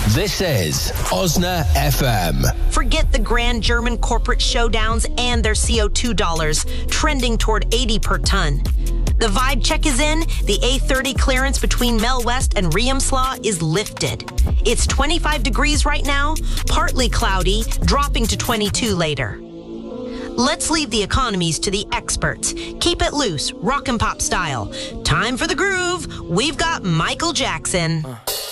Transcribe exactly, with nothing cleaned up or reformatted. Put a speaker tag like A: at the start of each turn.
A: This is Osna F M.
B: Forget the grand German corporate showdowns and their C O two dollars, trending toward eighty per ton. The vibe check is in. The A thirty clearance between Mel West and Riemsla is lifted. It's twenty-five degrees right now, partly cloudy, dropping to twenty-two later. Let's leave the economies to the experts. Keep it loose, rock and pop style. Time for the groove. We've got Michael Jackson.
C: Uh.